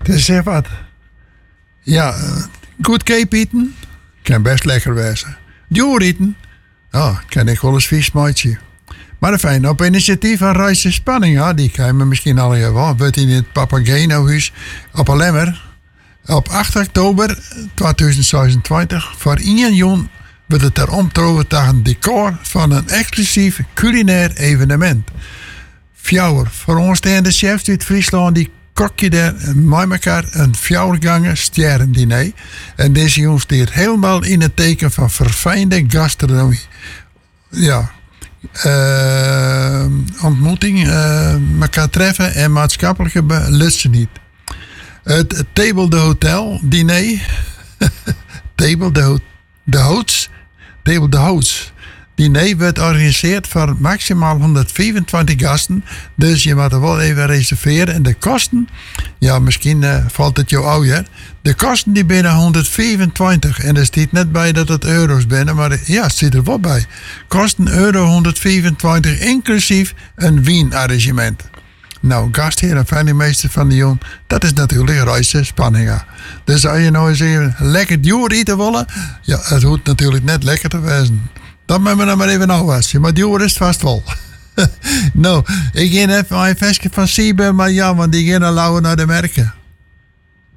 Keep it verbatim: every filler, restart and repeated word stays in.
Dus zeg wat. Ja, uh, goed cape eten. Kan best lekker wezen. Duur eten. Oh, kan ik wel eens vies maatje. Maar fijn, op initiatief van Reis de Spanning, ja, die kan je misschien al even wel. Wordt in het Papageno-huis op Alemmer. Op acht oktober tweeduizend zesentwintig voor één jaar wordt het er omtrouwen tegen een decor van een exclusief culinair evenement. Fjouwer, voor ons de chefs uit Friesland, die kokje daar met elkaar een fjouwergangen sterrendiner. En deze jongens steert helemaal in het teken van verfijnde gastronomie. Ja. Uh, ontmoeting, uh, elkaar treffen en maatschappelijke belusten niet. Het, het Table de Hotel diner, Table de, ho- de Hoots, Table de Hoots diner werd georganiseerd voor maximaal honderdvijfentwintig gasten, dus je moet er wel even reserveren. En de kosten, ja misschien uh, valt het jou ouder, de kosten die binnen honderdvijfentwintig en er staat net bij dat het euro's binnen, maar ja, het zit er wel bij. Kosten euro honderdvijfentwintig inclusief een wienarrangement. Nou, gastheer en veilingmeester van de Jong, dat is natuurlijk Reis Spanninga. Dus als je nou eens even lekker duur eten willen, ja, het hoeft natuurlijk net lekker te wezen. Dat moet me dan maar even afwassen, maar duur is het vast wel. Nou, ik ga even een vestje van Siebe, maar ja, want die gaan lauwen naar de merken.